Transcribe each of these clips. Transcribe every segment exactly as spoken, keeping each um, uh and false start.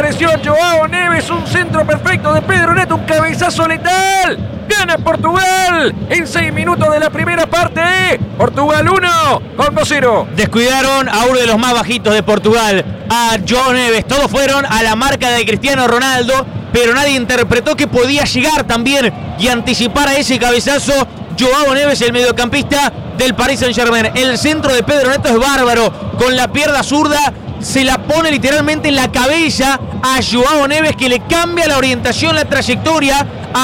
apareció Joao Neves, un centro perfecto de Pedro Neto, un cabezazo letal. Gana Portugal en seis minutos de la primera parte. Portugal uno, Congo cero. Descuidaron a uno de los más bajitos de Portugal, a Joao Neves. Todos fueron a la marca de Cristiano Ronaldo, pero nadie interpretó que podía llegar también y anticipar a ese cabezazo Joao Neves, el mediocampista del Paris Saint-Germain. El centro de Pedro Neto es bárbaro, con la pierna zurda se la pone literalmente en la cabeza a Joao Neves, que le cambia la orientación, la trayectoria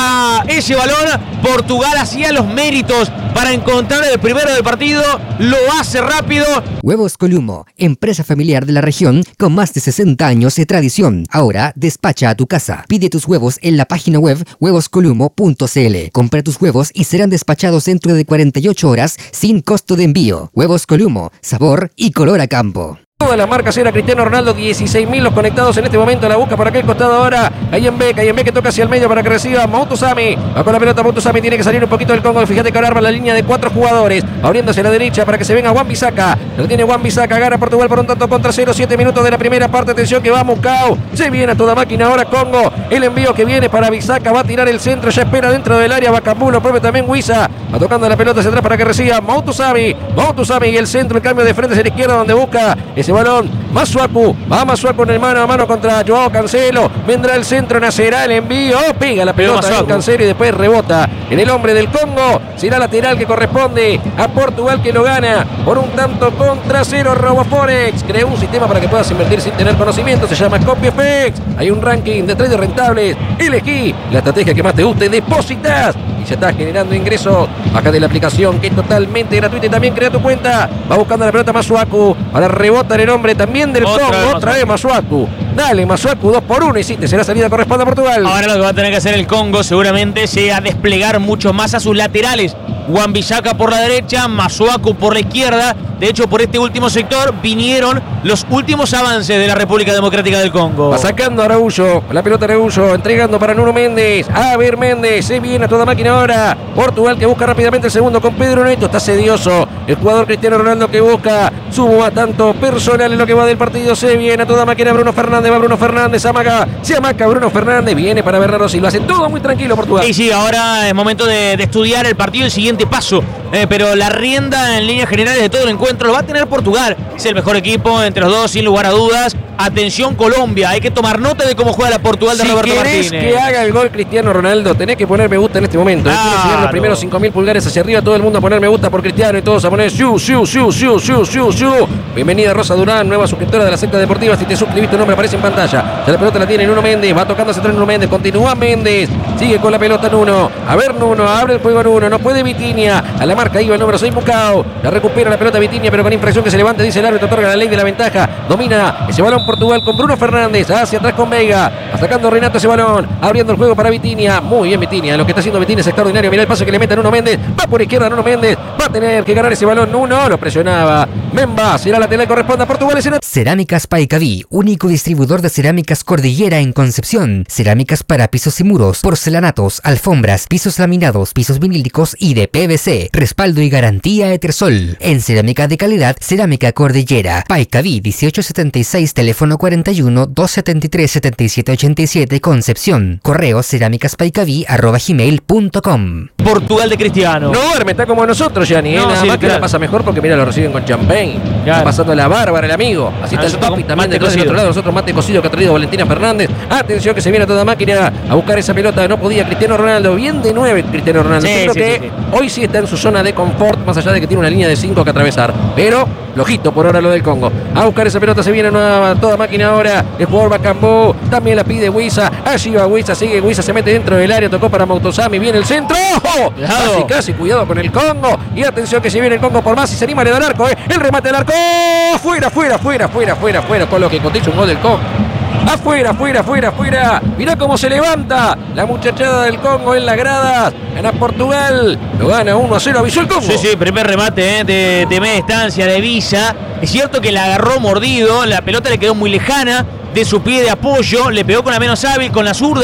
a ese balón. Portugal hacía los méritos para encontrar el primero del partido, lo hace rápido. Huevos Columo, empresa familiar de la región con más de sesenta años de tradición. Ahora despacha a tu casa. Pide tus huevos en la página web huevos columo punto c l. Compra tus huevos y serán despachados dentro de cuarenta y ocho horas sin costo de envío. Huevos Columo, sabor y color a campo. Todas las marcas era Cristiano Ronaldo, dieciséis mil los conectados en este momento. La busca por aquel costado ahora. Ahí en Beca, ahí en Beca que toca hacia el medio para que reciba Moutoussamy. Va con la pelota Moutoussamy, tiene que salir un poquito del Congo. Fíjate que ahora arma la línea de cuatro jugadores, abriéndose a la derecha para que se venga Wan-Bissaka. Lo tiene Wan-Bissaka, gana Portugal por un tanto contra cero. siete minutos de la primera parte. Atención que va Mucao. Se viene a toda máquina ahora Congo. El envío que viene para Bissaka. Va a tirar el centro. Ya espera dentro del área. Bacambú, lo propio también Wissa. Va tocando la pelota hacia atrás para que reciba Moutoussamy. Moutoussamy y el centro. El cambio de frente hacia la izquierda donde busca ese balón. Masuaku, va Masuaku en el mano a mano contra Joao Cancelo. Vendrá el centro, nacerá el envío. Pega la pelota en Cancelo y después rebota en el hombre del Congo. Será lateral que corresponde a Portugal, que lo gana por un tanto contra cero. RoboForex creó un sistema para que puedas invertir sin tener conocimiento. Se llama CopyFX. Hay un ranking de trades rentables. Elegí la estrategia que más te guste. Depositas y ya estás generando ingresos. Baja de la aplicación, que es totalmente gratuita, y también crea tu cuenta. Va buscando la pelota Masuaku. Ahora rebota en el hombre también del Otra Congo. vez Otra vez Masuaku. Dale, Masuaku, dos por uno. Y sí, te será salida corresponde a Portugal. Ahora lo que va a tener que hacer el Congo seguramente sea desplegar mucho más a sus laterales. Wan-Bissaka por la derecha, Masuaku por la izquierda. De hecho, por este último sector vinieron los últimos avances de la República Democrática del Congo. Va sacando a Araújo, la pelota Araújo, entregando para Nuno Méndez. A ver, Méndez, se viene a toda máquina ahora. Portugal que busca rápidamente el segundo con Pedro Neto. Está sedioso el jugador Cristiano Ronaldo, que busca sumo a tanto personal en lo que va del partido. Se viene a toda máquina Bruno Fernández. Va Bruno Fernández, amaga, se amaca Bruno Fernández. Viene para Bernardo Silva. Hace todo muy tranquilo Portugal. Y sí, ahora es momento de, de estudiar el partido, el siguiente paso. Eh, pero la rienda en líneas generales de todo el encuentro lo va a tener Portugal. Es el mejor equipo entre los dos, sin lugar a dudas. Atención Colombia, hay que tomar nota de cómo juega la Portugal de si Roberto Martínez. Si querés Martínez que haga el gol Cristiano Ronaldo, tenés que poner me gusta en este momento. Claro. Tienes que llegar los primeros cinco mil pulgares hacia arriba, todo el mundo a poner me gusta por Cristiano y todos a poner siu, siu, siu, siu, siu, siu, siu. Bienvenida Rosa Durán, nueva suscriptora de la secta deportiva. Si te suscribiste, tu nombre aparece en pantalla. Ya la pelota la tiene Nuno Méndez, va tocando hacia atrás Nuno Méndez, continúa Méndez, sigue con la pelota Nuno. A ver Nuno, abre el juego Nuno, no puede Vitinha. A la marca iba el número seis Mucao. La recupera la pelota Vitinha, pero con infracción que se levante, dice el árbitro, otorga la ley de la ventaja. Domina ese balón Portugal con Bruno Fernández, hacia atrás con Veiga, atacando Renato ese balón, abriendo el juego para Vitinha. Muy bien Vitinha, lo que está haciendo Vitinha es extraordinario. Mira el paso que le mete a Nuno Méndez, va por izquierda Nuno Méndez, va a tener que ganar ese balón Nuno, lo presionaba Memba, será lateral, corresponde a Portugal. Escena... Cerámicas Paicaví, único distribuidor de cerámicas Cordillera en Concepción. Cerámicas para pisos y muros, porcelanatos, alfombras, pisos laminados, pisos vinílicos y de P V C. Respaldo y garantía Etersol. En cerámica de calidad, Cerámica Cordillera. Paicaví dieciocho setenta y seis, teléfono cuarenta y uno, doscientos setenta y tres, setenta y siete ochenta y siete, Concepción. Correo cerámicaspaicaví arroba gmail punto com. Portugal de Cristiano. No duerme, está como nosotros, Gianni. No, ¿eh? Nada sí, más que claro. la pasa mejor porque mira, lo reciben con champagne. Claro. Está pasando la bárbara, el amigo. Así está el Nosotros papi con también mate detrás del cocido. otro lado. Nosotros mate cocido que ha traído Valentina Fernández. Atención que se viene a toda máquina a buscar esa pelota. No podía Cristiano Ronaldo. Bien de nueve Cristiano Ronaldo. Sí, Yo creo sí, que sí, sí. hoy sí está en su zona de confort, más allá de que tiene una línea de cinco que atravesar. Pero, flojito por ahora lo del Congo. A buscar esa pelota se viene a toda máquina ahora. El jugador Bacambú. También la pide Wissa. Allí va Wissa. Sigue Wissa. Se mete dentro del área. Tocó para Moutoussamy. Viene el centro. ¡Oh! Casi, casi. Cuidado con el Congo. Y atención que se viene el Congo por más. Y se anima, le da al arco. ¿eh? El remate del arco. Fuera, fuera, fuera, fuera, fuera, fuera. Con lo que contiene un gol del Congo. Afuera, afuera, afuera, afuera. Mirá cómo se levanta la muchachada del Congo en las gradas. Gana Portugal. Lo gana uno a cero. Avisó el Congo. Sí, sí, primer remate ¿eh? de, de media distancia de Villa. Es cierto que la agarró mordido. La pelota le quedó muy lejana de su pie de apoyo. Le pegó con la menos hábil, con la zurda.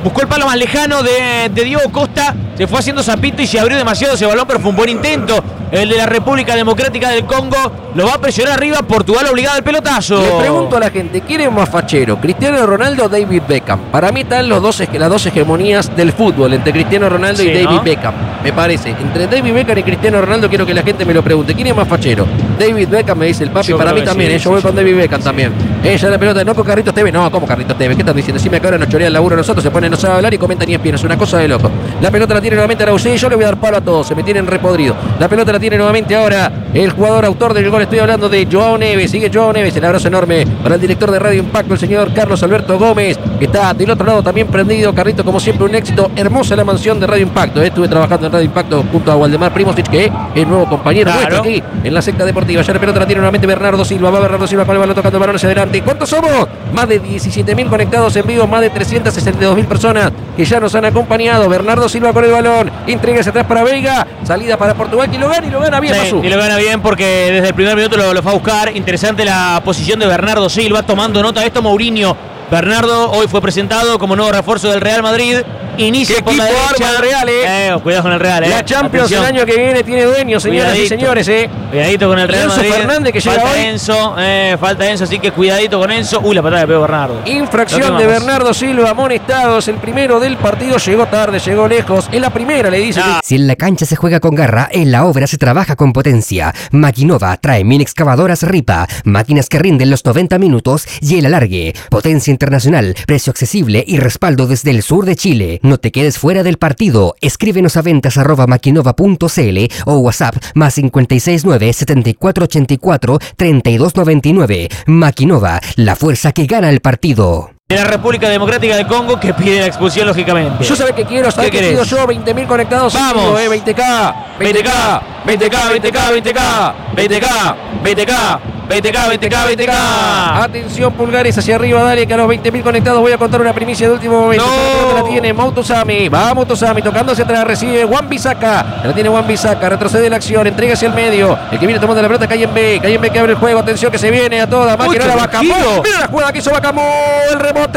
buscó el palo más lejano de, de Diego Costa, se fue haciendo zapito y se abrió demasiado ese balón, pero fue un buen intento. El de la República Democrática del Congo lo va a presionar arriba, Portugal obligado al pelotazo. Le pregunto a la gente, ¿quién es más fachero? ¿Cristiano Ronaldo o David Beckham? Para mí están los dos, las dos hegemonías del fútbol, entre Cristiano Ronaldo sí, y David ¿no? Beckham, me parece. Entre David Beckham y Cristiano Ronaldo quiero que la gente me lo pregunte. ¿Quién es más fachero? David Beckham, me dice el papi, yo para mí también, sí, eh, yo sí, voy sí, con sí, David Beckham sí, también. Sí. Ella la pelota, no con Carlitos Tevez, no, ¿cómo Carlitos Tevez? ¿Qué están diciendo? Si me acá ahora nos chorea el laburo a nosotros, se ponen, no sabe hablar y comentan y espien, es una cosa de loco. La pelota la tiene nuevamente Arauzé, yo le voy a dar palo a todos, se me tienen repodrido. La pelota la tiene nuevamente ahora el jugador autor del gol, estoy hablando de Joao Neves, sigue Joao Neves, el abrazo enorme para el director de Radio Impacto, el señor Carlos Alberto Gómez, que está del otro lado también prendido. Carlito, como siempre, un éxito, hermosa la mansión de Radio Impacto, ¿eh? Estuve trabajando en Radio Impacto junto a Waldemar Primosic, que es nuevo compañero claro. nuestro aquí en la secta deportiva. Ya la pelota la tiene nuevamente Bernardo Silva, va Bernardo Silva con el balón tocando el balón hacia adelante. ¿Cuántos somos? Más de diecisiete mil conectados en vivo, más de trescientas sesenta y dos mil personas que ya nos han acompañado. Bernardo Silva con el balón, entrega hacia atrás para Veiga, salida para Portugal, que lo gana y lo gana bien, sí, y lo gana bien porque desde el primer minuto lo, lo fue a buscar. Interesante la posición de Bernardo Silva, tomando nota de esto Mourinho. Bernardo hoy fue presentado como nuevo refuerzo del Real Madrid. Inicia por la derecha. El Real, eh. Eh, cuidado con el Real, eh. La Champions Atención. El año que viene tiene dueño, señoras cuidadito. Y señores, eh. Cuidadito con el Real Enzo Madrid. Fernández que llega falta hoy. Enzo, eh, falta Enzo, así que cuidadito con Enzo. Uy, la patada de Pedro Bernardo. Infracción de Bernardo Silva, amonestado. Es el primero del partido. Llegó tarde, llegó lejos. Es la primera, le dice. Ah. Si en la cancha se juega con garra, en la obra se trabaja con potencia. Maquinova trae mini excavadoras Ripa, máquinas que rinden los noventa minutos y el alargue. Potencia internacional, precio accesible y respaldo desde el sur de Chile. No te quedes fuera del partido. Escríbenos a ventas arroba maquinova punto cl o WhatsApp más cinco seis nueve, setenta y cuatro ochenta y cuatro, treinta y dos noventa y nueve. Maquinova, la fuerza que gana el partido. De la República Democrática del Congo que pide la expulsión lógicamente. Yo sabés que quiero, sabés que pido yo, veinte mil conectados. Vamos, eh, veinte K, veinte K, veinte K, veinte K, veinte K, veinte K, veinte K, veinte K, veinte K, veinte K. Atención, pulgares hacia arriba, dale, que a los veinte mil conectados voy a contar una primicia de último momento. No. La tiene Mautosami, va Mautosami, tocando hacia atrás, recibe Wan-Bissaka, la tiene Wan-Bissaka, retrocede la acción, entrega hacia el medio, el que viene tomando la pelota, cae en B, cae en B que abre el juego, atención que se viene a toda máquina, la Bacambú, mira la jugada que hizo Bacambú, el rebote.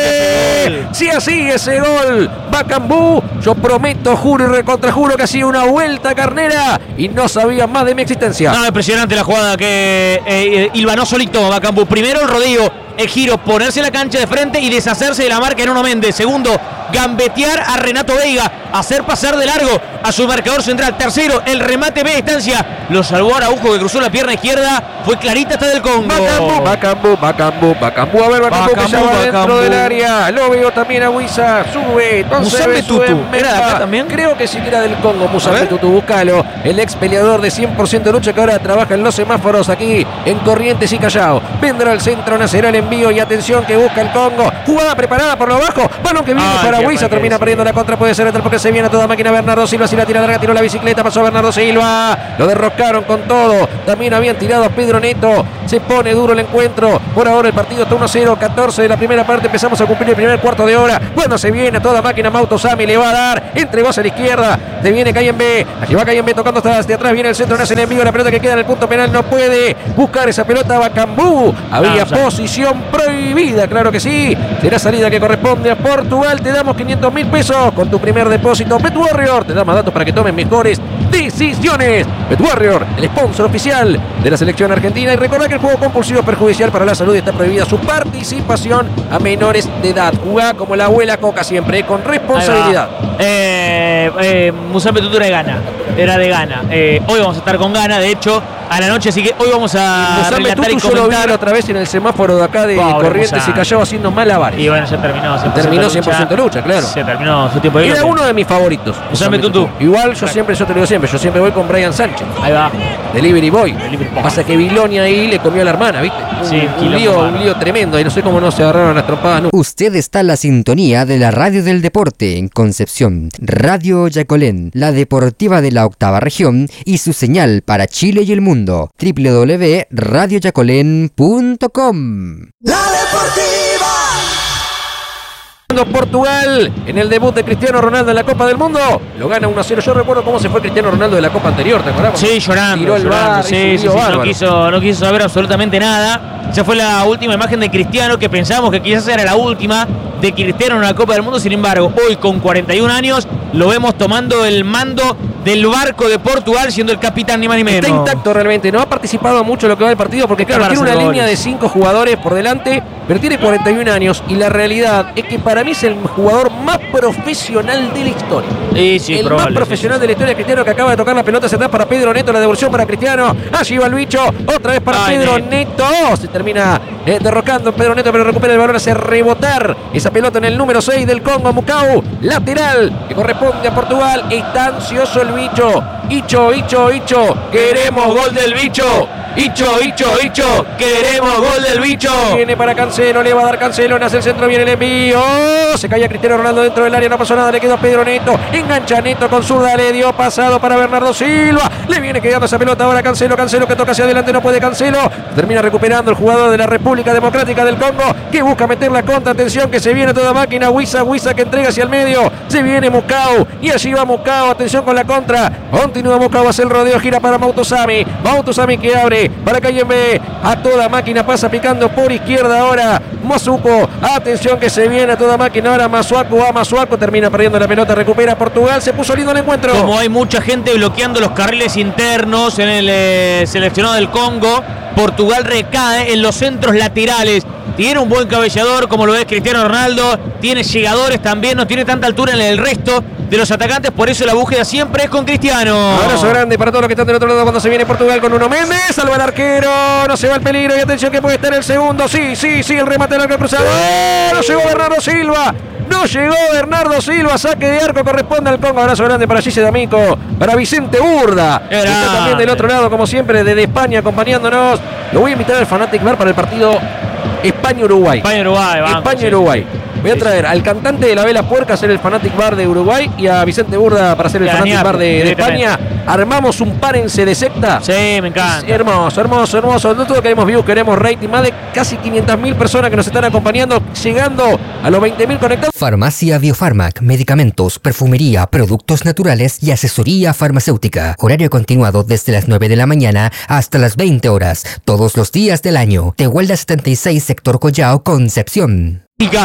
Si así ese gol, Bacambú, yo prometo, juro y recontrajuro que ha sido una vuelta carnera y no sabía más de mi existencia. No, impresionante la jugada que eh, hilvanó solito Bacambú. Primero el rodeo, el giro, ponerse la cancha de frente y deshacerse de la marca de Nuno Méndez. Segundo, gambetear a Renato Veiga, hacer pasar de largo a su marcador central. Tercero, el remate media distancia, lo salvó Araujo que cruzó la pierna izquierda, fue clarita hasta del Congo. Bacambú, Bacambú, Bacambú, Bacambú, a ver Bacambú, Bacambú que ya va Bacambú. Dentro del área, lo veo también a Huiza, sube, entonces Musambe Tutu, ¿era de acá también? Creo que sí que era del Congo, Musambe Tutu, búscalo, el ex peleador de cien por ciento de lucha que ahora trabaja en los semáforos aquí en Corrientes y Callao. Vendrá el centro, nacerá el envío y atención que busca el Congo, jugada preparada por lo bajo, balón que viene ah, para Huiza, termina perdiendo la contra, puede ser porque se viene a toda máquina Bernardo Silva, si la tira larga, tiró la bicicleta, pasó a Bernardo Silva, lo derrocaron con todo, también habían tirado a Pedro Neto, se pone duro el encuentro, por ahora el partido está uno cero, catorce de la primera parte, empezamos a cumplir el primer cuarto de hora, bueno se viene a toda máquina Mautosami, le va a dar, entregó hacia la izquierda, se viene Cayembe, allí va Cayembe tocando hasta de atrás, viene el centro, nace el envío, la pelota que queda en el punto penal, no puede buscar esa pelota Bacambú, había ah, posición prohibida, claro que sí, será salida que corresponde a Portugal, te damos quinientos mil pesos con tu primer depósito, BetWarrior, te da más datos para que tomen mejores decisiones, BetWarrior, el sponsor oficial de la selección argentina, y recordá que el juego compulsivo es perjudicial para la salud y está prohibida su participación a menores de edad, jugá como la abuela Coca siempre, con responsabilidad. Eh, eh, Musambe Tutu era de Gana, era de Gana, eh, hoy vamos a estar con Gana, de hecho a la noche, así que hoy vamos a Musambe relatar Tutu, y comentar. Yo lo vi otra vez en el semáforo de acá de wow, Corrientes y Callao haciendo malabares. Y bueno, ya terminó cien por ciento terminó cien por ciento lucha, lucha, claro. Se terminó su tiempo de Era uno de mis favoritos. Musambe Tutu. Igual yo siempre, yo te lo digo siempre, yo siempre voy con Brian Sánchez. Ahí va. Delivery Boy. Delivery Boy. Pasa que Bilonia ahí le comió a la hermana, ¿viste? Sí, un, un, lío, un lío tremendo. Y no sé cómo no se agarraron las trompadas. No. Usted está en la sintonía de la radio del deporte en Concepción. Radio Yacolén, la deportiva de la octava región y su señal para Chile y el mundo. doble u doble u doble u punto radio yacolén punto com. La deportiva. Portugal en el debut de Cristiano Ronaldo en la Copa del Mundo. Lo gana uno a cero. Yo recuerdo cómo se fue Cristiano Ronaldo de la Copa anterior, ¿te acordás? Sí, llorando. Tiró el llorando, bar, sí, sí, sí, no, quiso, no quiso saber absolutamente nada. Esa fue la última imagen de Cristiano, que pensábamos que quizás era la última de Cristiano en la Copa del Mundo. Sin embargo, hoy con cuarenta y un años lo vemos tomando el mando del barco de Portugal, siendo el capitán ni más ni menos. Está intacto realmente, no ha participado mucho en lo que va del partido porque claro, tiene una goles. línea de cinco jugadores por delante, pero tiene cuarenta y un años y la realidad es que para mí es el jugador más profesional de la historia. Sí, sí, el probable, más profesional sí, sí. de la historia, Cristiano, que acaba de tocar la pelota hacia atrás para Pedro Neto, la devolución para Cristiano, allí va el bicho, otra vez para Ay, Pedro Neto. Neto, se termina eh, derrocando Pedro Neto, pero recupera el balón, hace rebotar esa pelota en el número seis del Congo, Mukau, lateral, que corresponde a Portugal. Está ansioso el bicho. Hicho, Hicho, Hicho, queremos gol del bicho. Hicho, Hicho, Hicho, queremos gol del bicho. Viene para Cancelo, le va a dar Cancelo, nace el centro, viene el envío. Se caía Cristiano Ronaldo dentro del área, no pasó nada, le quedó a Pedro Neto. Engancha Neto con zurda, le dio pasado para Bernardo Silva. Le viene quedando esa pelota ahora Cancelo, Cancelo que toca hacia adelante, no puede Cancelo. Termina recuperando el jugador de la República Democrática del Congo, que busca meter la contra, atención que se viene toda máquina. Wisa, Wisa que entrega hacia el medio. Se viene Mukau y allí va Mukau, atención con la contra. Continúa Mukau, hace el rodeo, gira para Mautosami. Mautosami que abre para Kayembe. A toda máquina pasa picando por izquierda ahora Masuko. Atención que se viene a toda máquina ahora Masuaku. A Masuaku termina perdiendo la pelota. Recupera Portugal. Se puso lindo el encuentro. Como hay mucha gente bloqueando los carriles internos en el eh, seleccionado del Congo, Portugal recae en los centros laterales. Tiene un buen cabellador como lo es Cristiano Ronaldo. Tiene llegadores también. No tiene tanta altura en el resto de los atacantes. Por eso la búsqueda siempre es con Cristiano. Abrazo grande para todos los que están del otro lado cuando se viene Portugal con Nuno Méndez. Salva el arquero. No se va el peligro. Y atención que puede estar el segundo. Sí, sí, sí. El remate del arco cruzado. No llegó Bernardo Silva. No llegó Bernardo Silva. Saque de arco corresponde al Congo. Abrazo grande para Gise D'Amico. Para Vicente Urda. Que está también del otro lado, como siempre, desde España acompañándonos. Lo voy a invitar al Fanatic Bar para el partido España-Uruguay. España-Uruguay. España-Uruguay. Voy a traer al cantante de la Vela Puerca a hacer el Fanatic Bar de Uruguay y a Vicente Burda para hacer el Fanatic Bar de, de España. Armamos un párense de secta. Sí, me encanta. Hermoso, hermoso, hermoso. No todo queremos views, queremos rating. Más de casi quinientas mil personas que nos están acompañando, llegando a los veinte mil conectados. Farmacia Biofarmac, medicamentos, perfumería, productos naturales y asesoría farmacéutica. Horario continuado desde las nueve de la mañana hasta las veinte horas, todos los días del año. Tehuelda setenta y seis, sector Collao, Concepción.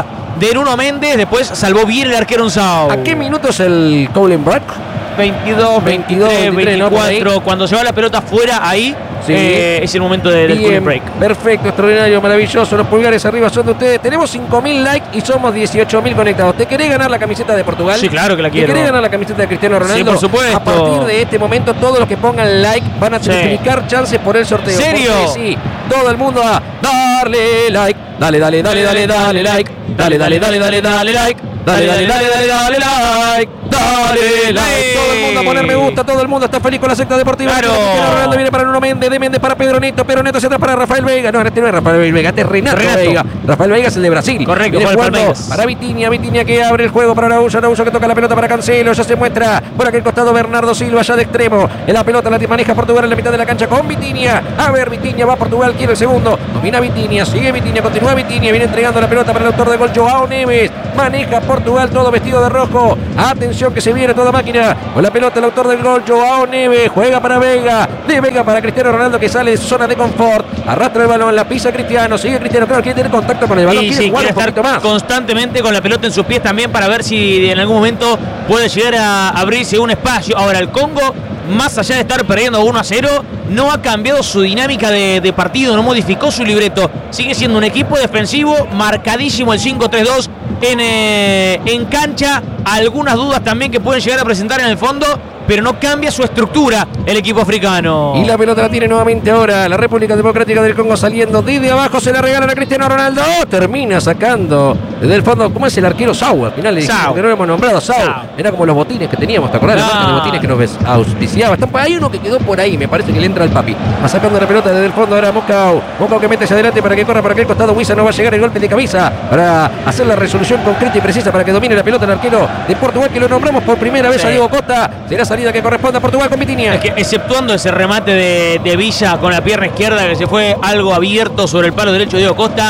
De Nuno Méndez, después salvó bien el arquero Unsao. ¿A qué minutos el Colin Break? veintidós, veintitrés, veinticuatro, ¿no? Cuando se va la pelota fuera, ahí sí. eh, es el momento de, del Colin Break. Perfecto, extraordinario, maravilloso. Los pulgares arriba son de ustedes. Tenemos cinco mil likes y somos dieciocho mil conectados. ¿Te querés ganar la camiseta de Portugal? Sí, claro que la quiero. ¿Te querés ganar la camiseta de Cristiano Ronaldo? Sí, por supuesto. A partir de este momento, todos los que pongan like van a triplicar sí. chances por el sorteo. ¿En serio? Porque sí, todo el mundo a darle like. Dale, dale, dale, dale, dale, like. Dale, dale, dale, dale, dale, like. Dale, dale, dale, dale, dale, like. Dale, like. Todo el mundo a poner me gusta, todo el mundo está feliz con la secta deportiva. Claro. Cristiano Ronaldo viene para Nuno Méndez, de Méndez para Pedro Neto, Pedro Neto hacia atrás para Rafael Veiga. No, este no es Rafael Veiga, este es Renato, Renato. Veiga. Rafael Veiga es el de Brasil. Correcto, viene jugando para Vitinha, Vitinha que abre el juego para Araújo, Araújo que toca la pelota para Cancelo, ya se muestra por aquel costado Bernardo Silva, ya de extremo. En la pelota la maneja Portugal en la mitad de la cancha con Vitinha. A ver, Vitinha va Portugal, quiere el segundo. Domina Vitinha, sigue Vitinha, continúa Vitinha, viene entregando la pelota para el autor de gol Joao Neves. Maneja Portugal todo vestido de rojo. Atención que se viene toda máquina. Con la pelota el autor del gol Joao Neves. Juega para Veiga. De Veiga para Cristiano Ronaldo que sale de su zona de confort. Arrastra el balón, la pisa Cristiano. Sigue Cristiano. Claro, quiere tener contacto con el balón. Y quiere sí, jugar quiere un poquito estar más. Constantemente con la pelota en sus pies también para ver si en algún momento puede llegar a abrirse un espacio. Ahora el Congo, más allá de estar perdiendo uno a cero, no ha cambiado su dinámica de, de partido, no modificó su libreto. Sigue siendo un equipo defensivo, marcadísimo el cinco tres dos en, eh, en cancha. Algunas dudas también que pueden llegar a presentar en el fondo, pero no cambia su estructura el equipo africano. Y la pelota la tiene nuevamente ahora la República Democrática del Congo saliendo desde abajo, se la regalan a Cristiano Ronaldo. Termina sacando desde el fondo, ¿cómo es el arquero? Sau, al final le dijimos Sau. que no lo hemos nombrado. Sau. Sau. Era como los botines que teníamos, ¿te acordás? No. La marca de botines que nos auspiciaba. Hay uno que quedó por ahí, me parece que le entra al papi. Va sacando la pelota desde el fondo ahora Mokau. Mokau que mete hacia adelante para que corra para aquel costado. Wisa no va a llegar el golpe de cabeza para hacer la resolución concreta y precisa para que domine la pelota el arquero de Portugal, que lo nombramos por primera vez sí. a Diego Costa. Será salida que corresponde a Portugal con Vitinha. Es que exceptuando ese remate de, de Villa con la pierna izquierda que se fue algo abierto sobre el palo derecho de Diego Costa,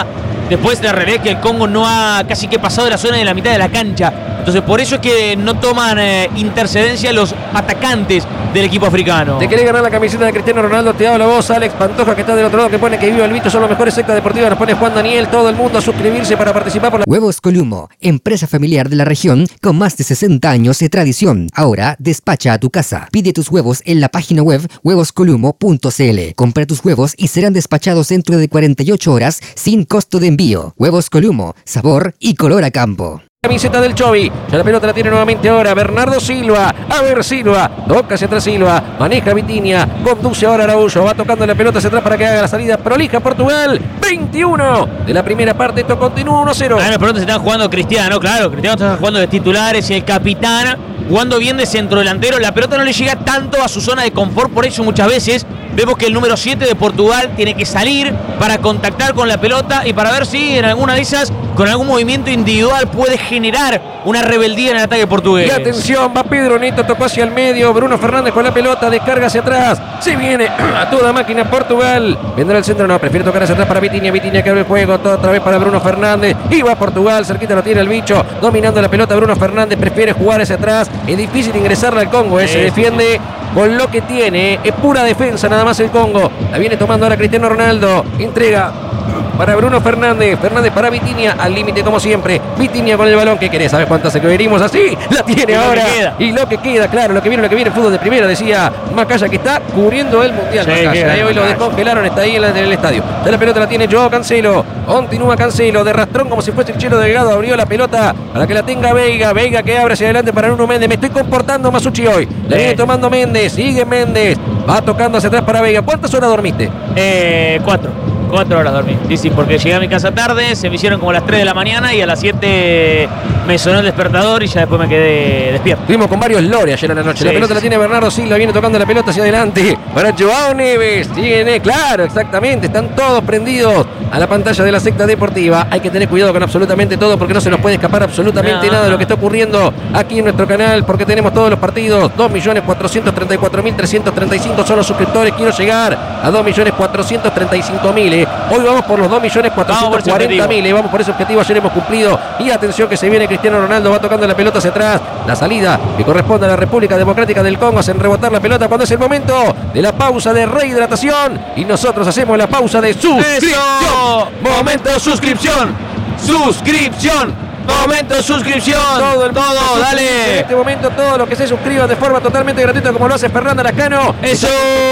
Después la realidad es que el Congo no ha casi que pasado de la zona de la mitad de la cancha. Entonces por eso es que no toman eh, intercedencia los atacantes del equipo africano. ¿Te querés ganar la camiseta de Cristiano Ronaldo? Te hago la voz, Alex Pantoja, que está del otro lado, que pone que viva el Vito, son los mejores sectas deportivas. Nos pone Juan Daniel, todo el mundo a suscribirse para participar por la... Huevos Columo, empresa familiar de la región con más de sesenta años de tradición. Ahora despacha a tu casa. Pide tus huevos en la página web huevos columo punto c l. Compra tus huevos y serán despachados dentro de cuarenta y ocho horas sin costo de envío. Huevos Columo, sabor y color a campo. Camiseta del Chovi, ya la pelota la tiene nuevamente ahora Bernardo Silva, a ver Silva, toca hacia atrás Silva, maneja Vitinha, conduce ahora Araújo, va tocando la pelota hacia atrás para que haga la salida prolija Portugal, veintiuno de la primera parte, esto continúa uno cero. Ah, no, pero se están jugando Cristiano, claro, Cristiano está jugando de titulares y el capitán jugando bien de centrodelantero, la pelota no le llega tanto a su zona de confort, por eso muchas veces vemos que el número siete de Portugal tiene que salir para contactar con la pelota y para ver si en alguna de esas, con algún movimiento individual, puede generar una rebeldía en el ataque portugués. Y atención, va Pedro Neto, tocó hacia el medio, Bruno Fernández con la pelota, descarga hacia atrás, se viene a toda máquina Portugal, vendrá el centro, no, prefiere tocar hacia atrás para Vitinha, Vitinha que abre el juego, todo otra vez para Bruno Fernández, y va Portugal, cerquita lo tiene el bicho, dominando la pelota Bruno Fernández, prefiere jugar hacia atrás, es difícil ingresarle al Congo, eh, se defiende con lo que tiene, es pura defensa nada más el Congo, la viene tomando ahora Cristiano Ronaldo, entrega para Bruno Fernández, Fernández para Vitinha, al límite como siempre, Vitinha con el balón, ¿qué querés? ¿Sabes cuántas se que venimos así? La tiene y ahora, lo y lo que queda, claro, lo que viene, lo que viene, el fútbol de primera, decía Macaya, que está cubriendo el Mundial, sí, Macaya, y hoy lo descongelaron, está ahí en, la, en el estadio, de la pelota la tiene Joao Cancelo, continúa Cancelo, de rastrón como si fuese el Chelo Delgado, abrió la pelota para que la tenga Veiga, Veiga que abre hacia adelante para Nuno Méndez, me estoy comportando Masucci hoy, la viene tomando Méndez, sigue Méndez, va tocando hacia atrás para Veiga, ¿cuántas horas dormiste? Eh, cuatro. Cuatro horas dormí. Sí, sí, porque llegué a mi casa tarde, se me hicieron como las tres de la mañana y a las siete me sonó el despertador y ya después me quedé despierto. Estuvimos con varios lores ayer en la noche. Sí, la pelota sí, la tiene Bernardo Silva, viene tocando la pelota hacia adelante para Joao Neves. Tiene, claro, exactamente, están todos prendidos a la pantalla de la secta deportiva. Hay que tener cuidado con absolutamente todo porque no se nos puede escapar absolutamente no, nada de lo que está ocurriendo aquí en nuestro canal porque tenemos todos los partidos. dos millones cuatrocientos treinta y cuatro mil trescientos treinta y cinco son los suscriptores. Quiero llegar a dos millones cuatrocientos treinta y cinco mil. Hoy vamos por los dos millones cuatrocientos cuarenta mil, eh, vamos por ese objetivo, ayer hemos cumplido. Y atención que se viene Cristiano Ronaldo, va tocando la pelota hacia atrás. La salida que corresponde a la República Democrática del Congo, hacen rebotar la pelota cuando es el momento de la pausa de rehidratación. Y nosotros hacemos la pausa de suscripción. ¡Eso! Momento de suscripción. Suscripción. Momento de suscripción. Todo el todo, mundo, dale. En este momento todos los que se suscriban de forma totalmente gratuita como lo hace Fernanda Lascano. Eso.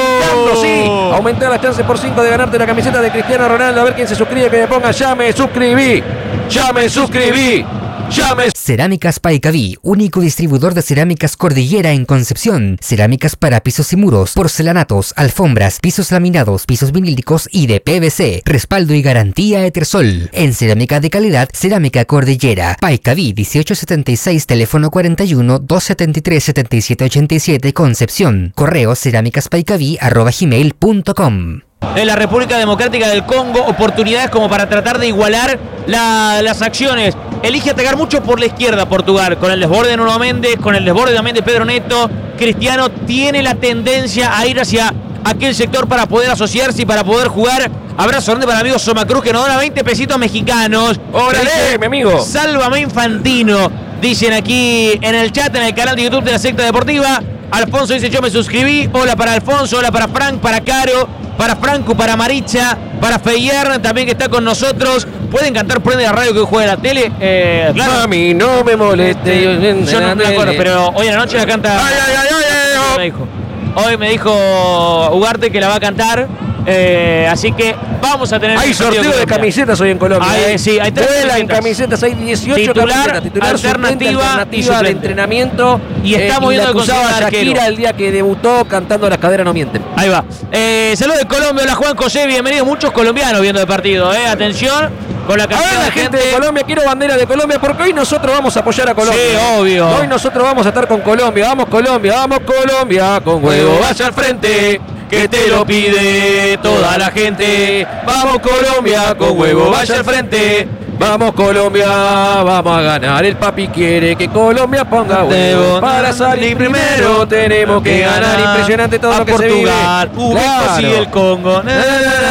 Sí. Aumentar las chances por cinco de ganarte la camiseta de Cristiano Ronaldo. A ver quién se suscribe, que me ponga ya me suscribí. Ya me suscribí. Ya me... Cerámicas Paicaví, único distribuidor de cerámicas Cordillera en Concepción. Cerámicas para pisos y muros, porcelanatos, alfombras, pisos laminados, pisos vinílicos y de P V C. Respaldo y garantía Etersol. En cerámica de calidad, Cerámica Cordillera. Paicaví dieciocho setenta y seis, teléfono cuarenta y uno, doscientos setenta y tres, setenta y siete ochenta y siete, Concepción. Correo cerámicaspaicaví arroba gmail punto com. En la República Democrática del Congo, oportunidades como para tratar de igualar la, las acciones. Elige atacar mucho por la izquierda Portugal, con el desborde de Nuno Méndez, con el desborde también de Pedro Neto. Cristiano tiene la tendencia a ir hacia aquel sector para poder asociarse y para poder jugar. Abrazo grande para el amigo Somacruz que nos dona veinte pesitos mexicanos. ¡Órale, mi amigo! Sálvame Infantino, dicen aquí en el chat, en el canal de YouTube de la Secta Deportiva. Alfonso dice, yo me suscribí. Hola para Alfonso, hola para Frank, para Caro, para Franco, para Maricha, para Feyer, también que está con nosotros. Pueden cantar Prende la radio que hoy juega la tele. Eh, claro. Mami, no me moleste. Yo no me acuerdo, pero hoy en la noche la canta. Ay, ay, ay, ay, ay. Me dijo. Hoy me dijo Ugarte que la va a cantar. Eh, así que vamos a tener... Hay sorteo de camisetas hoy en Colombia. Hay, ¿eh? Sí, hay tres Vuelan camisetas, hay dieciocho titular, camisetas. Titular, alternativa, alternativa de entrenamiento. Y estamos eh, viendo que acusaba a Shakira el día que debutó cantando Las caderas no mienten. Ahí va. Eh, saludos de Colombia, hola Juan José, bienvenidos. Muchos colombianos viendo el partido, eh. Atención con la cantidad a ver, la de gente gente de Colombia, quiero bandera de Colombia porque hoy nosotros vamos a apoyar a Colombia. Sí, obvio. Hoy nosotros vamos a estar con Colombia. Vamos Colombia, vamos Colombia, con huevo vaya al frente, que te lo pide toda la gente. Vamos Colombia, con huevo vaya al frente. Vamos Colombia, vamos a ganar. El papi quiere que Colombia ponga huevo. Para salir primero tenemos que ganar. Impresionante todo a lo que Portugal, se vive. Ubico Claro. sí el Congo. Na, na, na, na, na.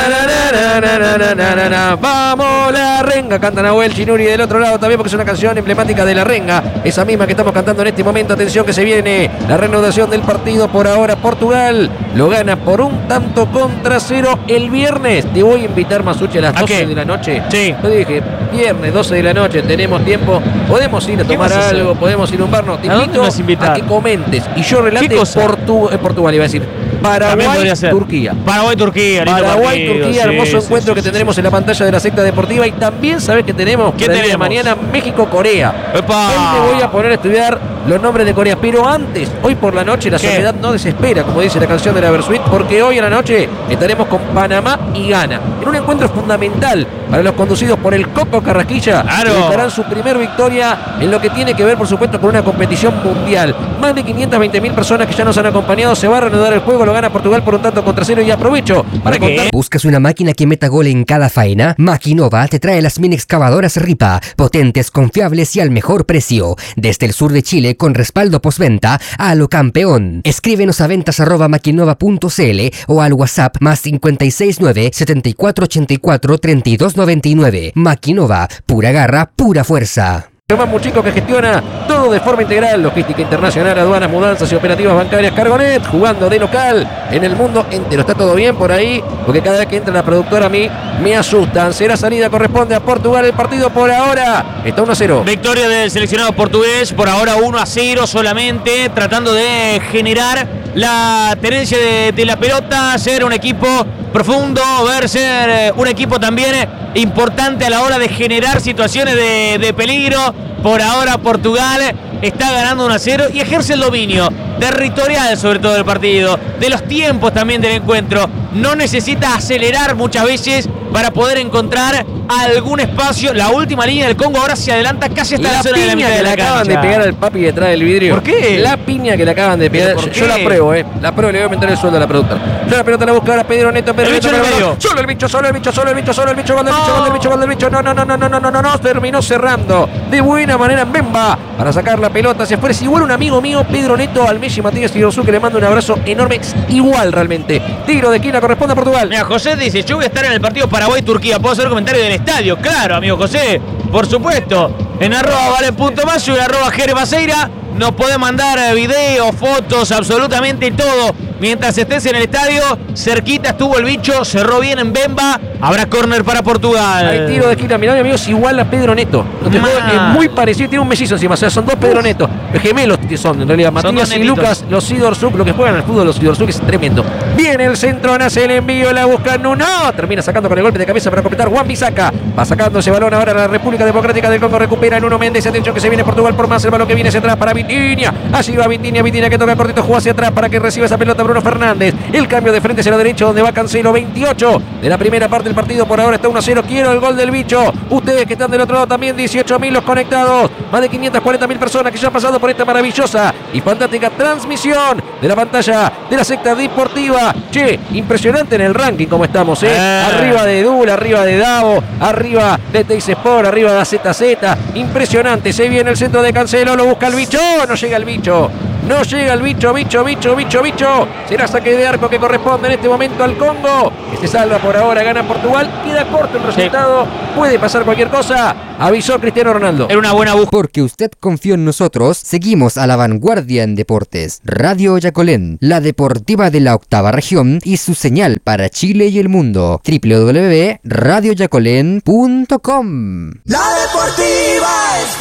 na, na, na, na, na, na, na. Vamos la renga, canta Nahuel Chinuri del otro lado también porque es una canción emblemática de la renga, esa misma que estamos cantando en este momento. Atención que se viene la reanudación del partido. Por ahora Portugal lo gana por un tanto contra cero. El viernes te voy a invitar, Masucci, a las doce de la noche. Sí. Yo dije, viernes doce de la noche, tenemos tiempo, podemos ir a tomar algo, podemos ir a un bar. No, te invito a, a que comentes y yo relate Portu eh, Portugal, iba a decir Paraguay, Turquía. Paraguay, Turquía. Paraguay, Turquía, sí, hermoso sí, encuentro sí, que sí, tendremos sí. en la pantalla de la secta deportiva. Y también sabes que tenemos, ¿Qué tenemos? De mañana México, Corea. ¡Epa! Hoy me voy a poner a estudiar los nombres de Corea. Pero antes, hoy por la noche, la ¿Qué? soledad no desespera, como dice la canción de la Versuit, porque hoy a la noche estaremos con Panamá y Ghana. En un encuentro fundamental para los conducidos por el Coco Carrasquilla. Claro. Que buscarán su primer victoria en lo que tiene que ver, por supuesto, con una competición mundial. Más de quinientas veinte mil personas que ya nos han acompañado. Se va a reanudar el juego, lo gana Portugal por un tanto contra cero. Y aprovecho para contar. ¿Buscas una máquina que meta gol en cada faena? Maquinova te trae las mini excavadoras Ripa, potentes, confiables y al mejor precio. Desde el sur de Chile, con respaldo postventa a lo campeón. Escríbenos a ventas arroba maquinova punto cl o al WhatsApp más cinco seis nueve, siete cuatro ocho cuatro, tres dos nueve nueve. Maquinova, pura garra, pura fuerza. Tomás Muchico, que gestiona todo de forma integral: logística internacional, aduanas, mudanzas y operativas bancarias. Cargonet, jugando de local en el mundo entero. Está todo bien por ahí, porque cada vez que entra la productora a mí me asustan. Será salida, corresponde a Portugal. El partido por ahora está uno a cero. Victoria del seleccionado portugués, por ahora uno a cero solamente, tratando de generar la tenencia de, de la pelota, ser un equipo profundo, ver ser un equipo también importante a la hora de generar situaciones de, de peligro. Por ahora Portugal está ganando uno a cero y ejerce el dominio territorial sobre todo del partido, de los tiempos también del encuentro. No necesita acelerar muchas veces para poder encontrar algún espacio. La última línea del Congo ahora se adelanta casi hasta la, la zona de la mitad de la cancha. La acaban de pegar al papi detrás del vidrio. ¿Por qué? La piña que le acaban de pegar. Yo, yo la pruebo, eh. La pruebo, le voy a aumentar el sueldo a la productora. Yo la pelota la busco ahora Pedro Neto, Pedro el Neto. Bicho Neto solo el bicho, solo el bicho, solo el bicho, solo el bicho, gol del bicho, gol del bicho, gol del bicho. No, no, no, no, no, no, no, no, no. Terminó cerrando de buena manera Mbemba para sacar la pelota. Se fue. Igual un amigo mío, Pedro Neto, al Messi Matías Irosu, que le manda un abrazo enorme. Igual realmente. Tiro de esquina, corresponde a Portugal. Mira, José dice, yo voy a estar en el partido Paraguay-Turquía. ¿Puedo hacer comentario del estadio? Claro, amigo José, por supuesto. En arroba vale.mayo y arroba Jere Maceira nos puede mandar videos, fotos, absolutamente todo. Mientras estés en el estadio, cerquita estuvo el bicho, cerró bien en Mbemba. Habrá córner para Portugal. Hay tiro de esquina, mirá mi amigo, es igual a Pedro Neto. No te puedo, es muy parecido, tiene un mellizo encima, o sea, son dos Pedro Neto. Gemelos que son, en realidad. Matías y Lucas, los Sidorzuk, lo que juegan al fútbol, los Sidorzuk es tremendo. Viene el centro, nace el envío, la busca Nuno. Termina sacando con el golpe de cabeza para completar Juan Bisaca. Va sacando ese balón ahora a la República Democrática del Congo. Recupera Nuno Méndez. Atención que se viene Portugal por más. El balón que viene hacia atrás para Vitinha. Allí va Vitinha, Vitinha que toca cortito, juega hacia atrás para que reciba esa pelota Bruno Fernández. El cambio de frente hacia la derecha donde va Cancelo. veintiocho de la primera parte del partido. Por ahora está uno a cero. Quiero el gol del bicho. Ustedes que están del otro lado también, dieciocho mil los conectados. Más de quinientas cuarenta mil personas que ya han pasado por esta maravillosa y fantástica transmisión de la pantalla de la secta deportiva. Che, impresionante en el ranking como estamos, ¿eh? eh. Arriba de Dula, arriba de Davo, arriba de Teis Sport, arriba de Z Z. Impresionante. Se viene el centro de Cancelo, lo busca el bicho. No llega el bicho. No llega el bicho, bicho, bicho, bicho, bicho. Será saque de arco que corresponde en este momento al Congo. Que se salva por ahora, gana Portugal. Queda corto el resultado. Sí. Puede pasar cualquier cosa. Avisó Cristiano Ronaldo. Era una buena búsqueda. Porque usted confió en nosotros, seguimos a la vanguardia en deportes. Radio Yacolén, la deportiva de la octava región y su señal para Chile y el mundo. doble u doble u doble u punto radio yacolén punto com. La deportiva es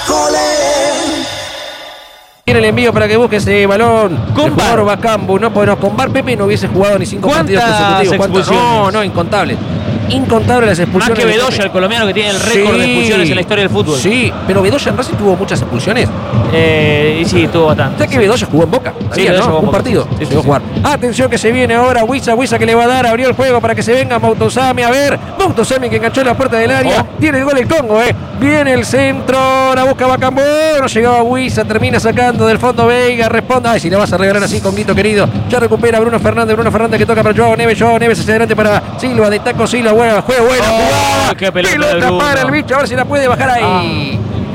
Yacolén. Tiene el envío para que busque ese balón. Con Bar Bacambu, no, pues no, con Bar Pepe no hubiese jugado ni cinco partidos consecutivos. No, no, incontables. Incontables las expulsiones. Más que Bedoya, el colombiano que tiene el récord sí, de expulsiones en la historia del fútbol. Sí, pero Bedoya en Racing tuvo muchas expulsiones. Eh, sí, tuvo bastante. ¿Sabes que Bedoya jugó en Boca? Sí, ¿no? jugó Un partido. Sí, sí, sí, sí. Jugar. Atención que se viene ahora Huiza, Huiza que le va a dar, abrió el juego para que se venga Mautosami. A ver, Mautosami que enganchó en la puerta del área. Oh. Tiene el gol el Congo, eh. Viene el centro, la busca Bacambú. No llegaba Huiza, termina sacando del fondo Veiga, responde. Ay, si le vas a regalar así, Conguito querido. Ya recupera Bruno Fernández, Bruno Fernández que toca para Joao Neves, Joao Neves hacia adelante para Silva, de taco Silva, juega, juega buena. Oh, qué pelota, pelota para el bicho, a ver si la puede bajar ahí. Ah.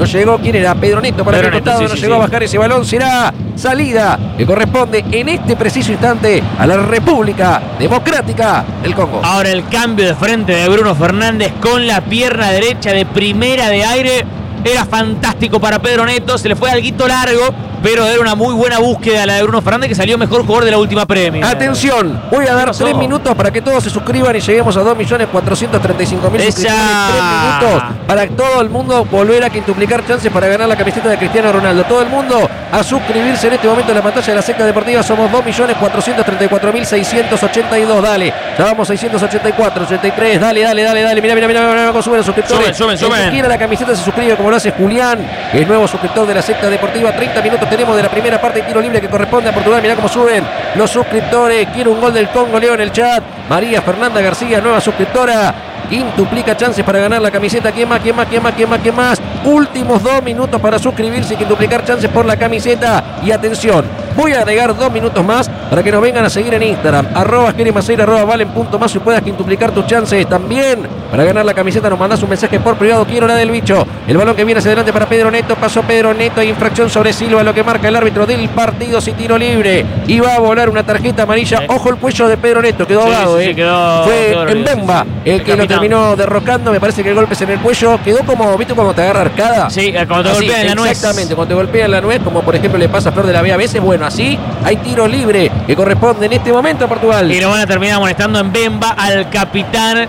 No llegó, ¿quién era? Pedro Neto para Pedro el Neto, costado, sí, no sí, llegó sí. a bajar ese balón. Será salida que corresponde en este preciso instante a la República Democrática del Congo. Ahora el cambio de frente de Bruno Fernández con la pierna derecha de primera de aire. Era fantástico para Pedro Neto, se le fue alguito largo, pero era una muy buena búsqueda la de Bruno Fernández, que salió mejor jugador de la última premia. Atención, voy a dar pasó? tres minutos para que todos se suscriban y lleguemos a dos millones cuatrocientos treinta y cinco mil ¡Esa! suscriptores. Tres minutos para todo el mundo volver a quintuplicar chances para ganar la camiseta de Cristiano Ronaldo. Todo el mundo a suscribirse en este momento en la pantalla de la secta deportiva. Somos dos millones cuatrocientos treinta y cuatro mil seiscientos ochenta y dos. Dale, ya vamos seiscientos ochenta y cuatro, ochenta y tres. Dale, dale, dale, dale. Mira, mira, mira, mira, cómo suben los suscriptores. Suben, suben, suben. El que quiera la camiseta se suscribe como lo hace Julián, que es nuevo suscriptor de la secta deportiva. treinta minutos tenemos de la primera parte y tiro libre que corresponde a Portugal. Mirá cómo suben los suscriptores. Quiero un gol del Congo, leo en el chat. María Fernanda García, nueva suscriptora. Quintuplica chances para ganar la camiseta. ¿Quién más? ¿Quién más? ¿Quién más? ¿Quién más? ¿Quién más? Últimos dos minutos para suscribirse y quintuplicar chances por la camiseta. Y atención, voy a agregar dos minutos más para que nos vengan a seguir en Instagram. Arroba Jeremaceira, arroba Valen punto más y puedas quintuplicar tus chances también. Para ganar la camiseta nos mandás un mensaje por privado. Quiero la del bicho. El balón que viene hacia adelante para Pedro Neto. Pasó Pedro Neto. Hay infracción sobre Silva, lo que marca el árbitro del partido. Sin tiro libre. Y va a volar una tarjeta amarilla. Ojo el cuello de Pedro Neto. Quedó Sí, ahogado, sí, sí, eh. quedó- Fue quedó en dolorido, Bemba sí, sí. el El que lo capitán. terminó derrocando. Me parece que el golpe es en el cuello. Quedó como, ¿viste cómo te agarra arcada? Sí, cuando te Así, golpea en la nuez. Exactamente, cuando te golpea en la nuez, como por ejemplo le pasa a Flor de la B a veces. Bueno, así hay tiro libre que corresponde en este momento a Portugal. Y lo van a terminar molestando en Bemba al capitán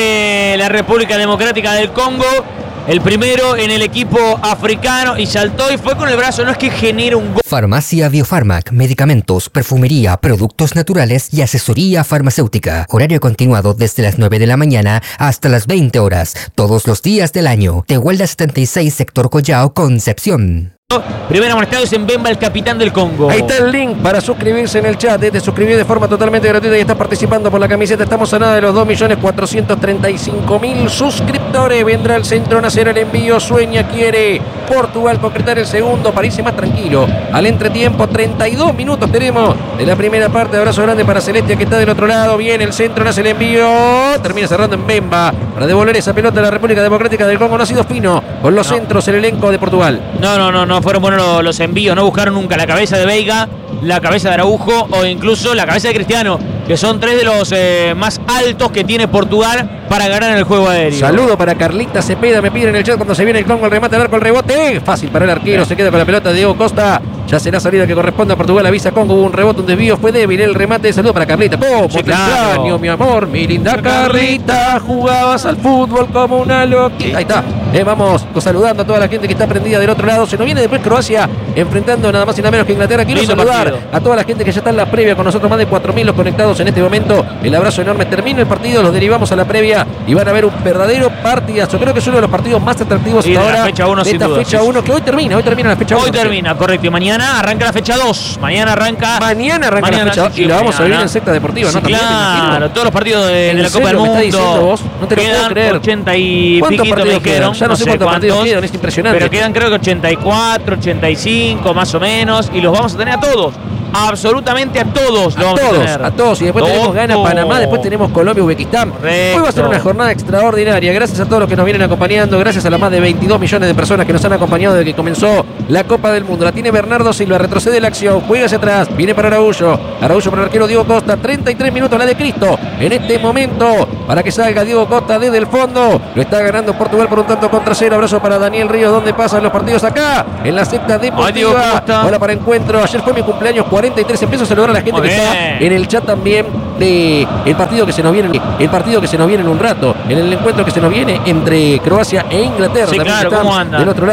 de la República Democrática del Congo. El primero en el equipo africano y saltó y fue con el brazo. No es que genere un gol. Farmacia Biofarmac, medicamentos, perfumería, productos naturales y asesoría farmacéutica. Horario continuado desde las nueve de la mañana hasta las veinte horas, todos los días del año. Tehuelda setenta y seis, sector Collao, Concepción. Primero amonestado es en Bemba el capitán del Congo. Ahí está el link para suscribirse en el chat. eh, Te suscribís de forma totalmente gratuita y estás participando por la camiseta. Estamos a nada de los dos millones cuatrocientos treinta y cinco mil suscriptores. Vendrá el centro nacional, el envío. Sueña, quiere Portugal concretar el segundo. Parece más tranquilo. Al entretiempo, treinta y dos minutos tenemos de la primera parte. Abrazo grande para Celestia que está del otro lado. Viene el centro, nace el envío. Termina cerrando en Bemba para devolver esa pelota a la República Democrática del Congo. No ha sido fino con los No. centros el elenco de Portugal. No, no, no, no fueron buenos los, los envíos. No buscaron nunca la cabeza de Veiga, la cabeza de Araujo o incluso la cabeza de Cristiano, que son tres de los eh, más altos que tiene Portugal para ganar en el juego aéreo. Saludo para Carlita Cepeda, me piden en el chat cuando se viene el Congo, el remate al arco, el rebote. Fácil para el arquero, se queda con la pelota de Diego Costa. Ya será salida que corresponde a Portugal, avisa Congo, hubo un rebote, un desvío, fue débil el remate. Saludo para Carlita. ¡Oh, Sí, te claro. extraño, mi amor! Mi linda Carlita, jugabas al fútbol como una loquita. Ahí está. Eh, vamos saludando a toda la gente que está prendida del otro lado. Se nos viene después Croacia enfrentando nada más y nada menos que Inglaterra. Quiero Lindo saludar partido. a toda la gente que ya está en la previa con nosotros, más de cuatro mil los conectados en este momento. El abrazo enorme. Termina el partido, los derivamos a la previa y van a ver un verdadero partidazo. Creo que es uno de los partidos más atractivos Y de hasta la ahora fecha uno, de sin esta duda, fecha sí, sí. uno, que hoy termina, hoy termina la fecha uno. Hoy termina, correcto. Y mañana arranca la fecha dos. Mañana arranca. Mañana arranca Mañana, la fecha dos sí, y la vamos a mañana. vivir en secta deportiva, Sí, ¿no? También, me claro, imagino. todos los partidos de, ¿En de la Copa del serio me Mundo. estás diciendo vos? No te lo puedo quedan creer. ochenta y ¿Cuántos piquito me partidos quedan? dijeron. Ya no sé cuántos partidos quedan, es impresionante. Pero quedan creo que ochenta y cuatro, ochenta y cinco más o menos. Y los vamos a tener a todos. Absolutamente a todos A los vamos todos, a tener. a todos. Y después tenemos Ghana, Todos. Panamá, después tenemos Colombia, Uzbekistán. Correcto. Hoy va a ser una jornada extraordinaria. Gracias a todos los que nos vienen acompañando. Gracias a las más de veintidós millones de personas que nos han acompañado desde que comenzó la Copa del Mundo. La tiene Bernardo Silva, retrocede la acción, juega hacia atrás, viene para Araújo. Araújo para el arquero Diego Costa. treinta y tres minutos la de Cristo. En este momento, para que salga Diego Costa desde el fondo. Lo está ganando Portugal por un tanto contra cero. Abrazo para Daniel Ríos. ¿Dónde pasan los partidos? Acá, en la secta Diego deportiva. Costa. Hola para encuentro. Ayer fue mi cumpleaños cuarenta y tres. Empiezo a saludar a la gente Muy que está bien. en el chat también de el partido que se nos viene, el partido que se nos viene en un rato, en el encuentro que se nos viene entre Croacia e Inglaterra. Sí, También claro, están ¿cómo anda? del otro lado.